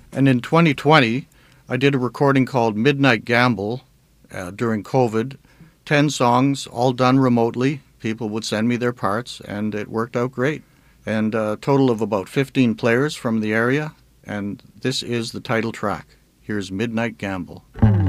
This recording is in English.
And in 2020, I did a recording called Midnight Gamble during COVID. 10 songs, all done remotely. People would send me their parts, and it worked out great. And a total of about 15 players from the area, and this is the title track. Here's Midnight Gamble.